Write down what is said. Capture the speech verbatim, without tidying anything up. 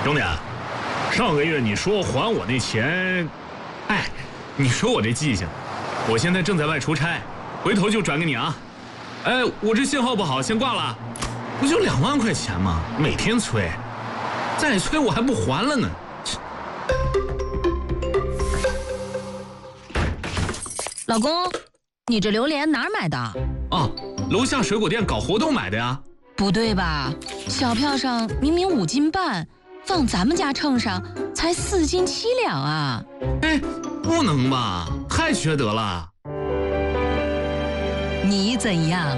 兄弟，上个月你说还我那钱，哎，你说我这记性，我现在正在外出差，回头就转给你啊。哎，我这信号不好，先挂了。不就两万块钱吗？每天催，再催我还不还了呢。 老公，你这榴莲哪儿买的？ 啊，楼下水果店搞活动买的呀。 不对吧？小票上明明五斤半，放咱们家秤上才四斤七两啊！ 哎，不能吧？太缺德了。 你怎样？